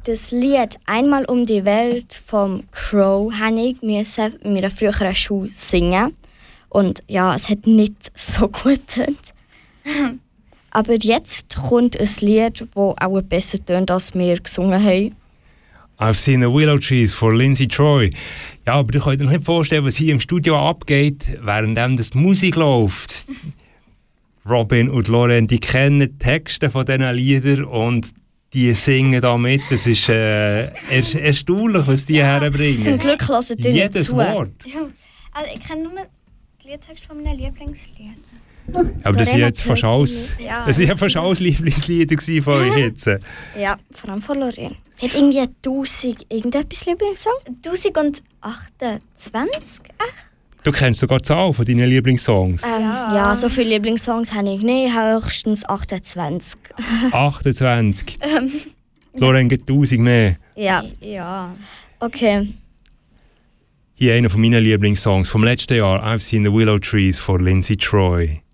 Das Lied «Einmal um die Welt» vom Crow musste ich in meiner früheren Schule singen. Und ja, es hat nicht so gut getönt. Aber jetzt kommt ein Lied, das auch besser tönt, als wir gesungen haben. I've seen the Willow Trees von Lindsay Troy. Ja, aber ihr könnt euch nicht vorstellen, was hier im Studio abgeht, während die Musik läuft. Robin und Lauren, die kennen die Texte von diesen Liedern und die singen da mit. Es ist erstaunlich, was die herbringen. Zum Glück hören die nicht jedes zu. Wort. Ja, also ich kenne nur den Liedtext von meinen Lieblingsliedern. Aber das sind Lorena jetzt fast alles, Ja, das sind ja fast alles Lieblingslieder von euch jetzt. Ja, vor allem von Lorraine. Die hat irgendwie 1000 irgendetwas Lieblingssong. 1028? Du kennst sogar die Zahl von deinen Lieblingssongs. Ja, so viele Lieblingssongs habe ich nicht, höchstens 28. 28. Lauren gibt 1000 mehr. Ja, Ja. okay. Hier einer von meinen Lieblingssongs vom letzten Jahr, I've Seen the Willow Trees von Lindsay Troy.